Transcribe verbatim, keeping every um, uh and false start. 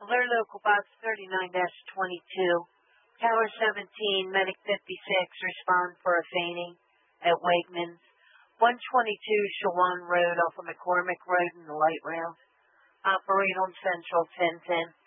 Alert Local Box thirty-nine dash twenty-two. Tower seventeen, Medic fifty-six, respond for a fainting at Wegmans. one twenty-two Shawan Road off of McCormick Road in the light rail. Operate on Central ten ten.